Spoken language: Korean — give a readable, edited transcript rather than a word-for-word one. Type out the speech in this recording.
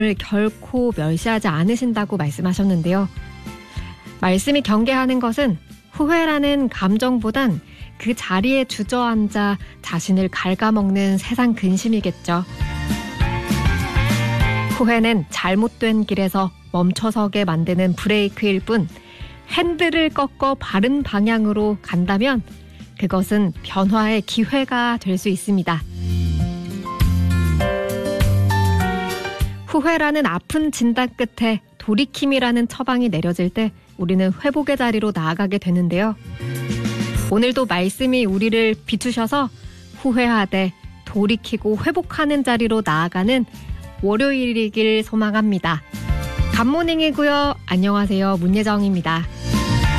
결코 멸시하지 않으신다고 말씀하셨는데요. 말씀이 경계하는 것은 후회라는 감정보단 그 자리에 주저앉아 자신을 갉아먹는 세상 근심이겠죠. 후회는 잘못된 길에서 멈춰서게 만드는 브레이크일 뿐, 핸들을 꺾어 바른 방향으로 간다면 그것은 변화의 기회가 될 수 있습니다. 후회라는 아픈 진단 끝에 돌이킴이라는 처방이 내려질 때 우리는 회복의 자리로 나아가게 되는데요. 오늘도 말씀이 우리를 비추셔서 후회하되 돌이키고 회복하는 자리로 나아가는 월요일이길 소망합니다. 굿모닝이고요. 안녕하세요. 문예정입니다.